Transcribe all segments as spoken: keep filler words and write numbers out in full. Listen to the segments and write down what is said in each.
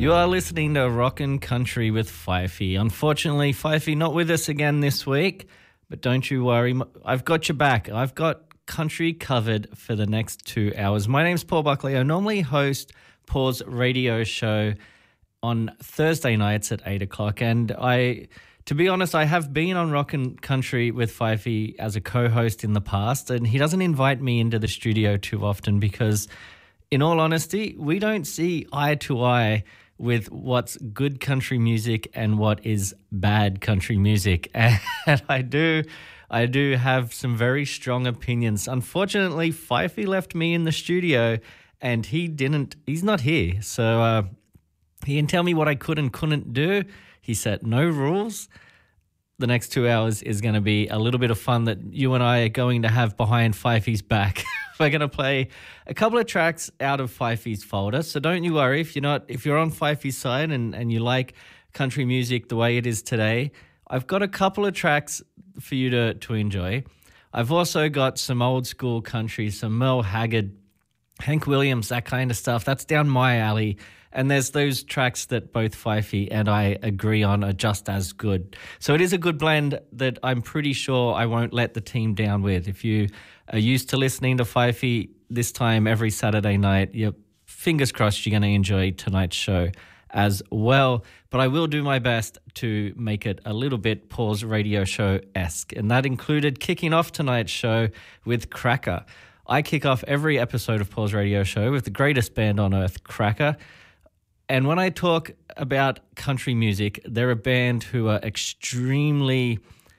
You are listening to Rockin' Country with Fifey. Unfortunately, Fifey not with us again this week, but don't you worry, I've got your back. I've got country covered for the next two hours. My name's Paul Buckley. I normally host Paul's radio show on Thursday nights at eight o'clock, and I, to be honest, I have been on Rockin' Country with Fifey as a co-host in the past, and he doesn't invite me into the studio too often because, in all honesty, we don't see eye to eye with what's good country music and what is bad country music. And I do I do have some very strong opinions. Unfortunately, Fifey left me in the studio and he didn't, he's not here. So uh, he can tell me what I could and couldn't do. He set no rules. The next two hours is going to be a little bit of fun that you and I are going to have behind Fifey's back. We're going to play a couple of tracks out of Fifey's folder. So don't you worry if you're not, if you're on Fifey's side and, and you like country music the way it is today, I've got a couple of tracks for you to, to enjoy. I've also got some old school country, some Merle Haggard, Hank Williams, that kind of stuff. That's down my alley. And there's those tracks that both Fifey and I agree on are just as good. So it is a good blend that I'm pretty sure I won't let the team down with. If you are used to listening to Fifey this time every Saturday night, you're fingers crossed you're going to enjoy tonight's show as well. But I will do my best to make it a little bit Paul's radio show-esque. And that included kicking off tonight's show with Cracker. I kick off every episode of Paul's radio show with the greatest band on earth, Cracker. And when I talk about country music, they're a band who are extremely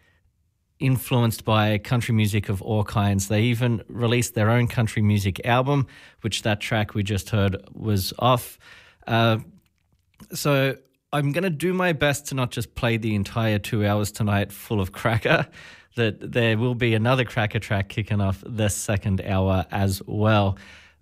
influenced by country music of all kinds. They even released their own country music album, which that track we just heard was off. Uh, so I'm going to do my best to not just play the entire two hours tonight full of Cracker, that there will be another Cracker track kicking off the second hour as well.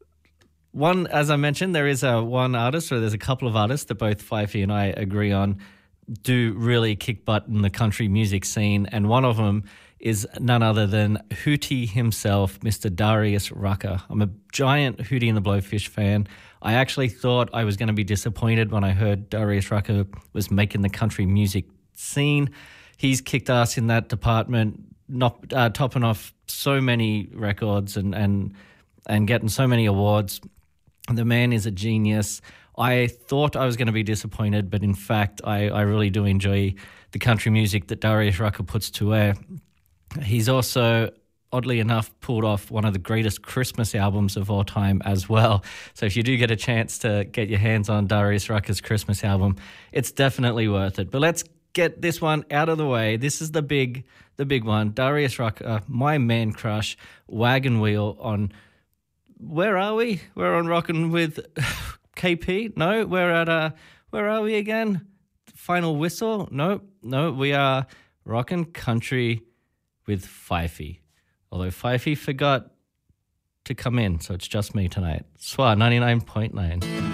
One, as I mentioned, there is a one artist, or there's a couple of artists that both Fifey and I agree on do really kick butt in the country music scene, and one of them is none other than Hootie himself, Mister Darius Rucker. I'm a giant Hootie and the Blowfish fan. I actually thought I was going to be disappointed when I heard Darius Rucker was making the country music scene. He's kicked ass in that department, not, uh, topping off so many records and, and, and getting so many awards. The man is a genius. I thought I was going to be disappointed, but in fact, I, I really do enjoy the country music that Darius Rucker puts to air. He's also, oddly enough, pulled off one of the greatest Christmas albums of all time as well. So if you do get a chance to get your hands on Darius Rucker's Christmas album, it's definitely worth it. But let's get this one out of the way. This is the big, the big one. Darius Rucker, my man crush, Wagon Wheel on... Where are we? We're on Rockin' with K P? No, we're at, uh, where are we again? Final Whistle? No, no, we are Rockin' Country with Fifey. Although Fifey forgot to come in, so it's just me tonight. S W A ninety-nine point nine.